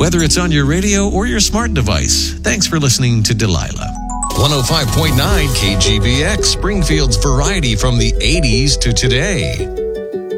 whether it's on your radio or your smart device. Thanks for listening to Delilah. 105.9 KGBX, Springfield's variety from the 80s to today.